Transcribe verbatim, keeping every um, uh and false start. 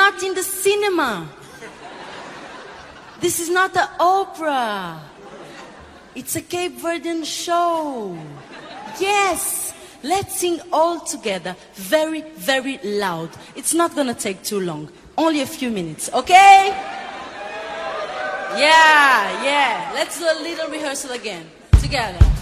not in the cinema. This is not an opera. It's a Cape Verdean show. Yes. Let's sing all together. Very, very loud. It's not gonna take too long. Only a few minutes, okay? Yeah, yeah. Let's do a little rehearsal again. Together.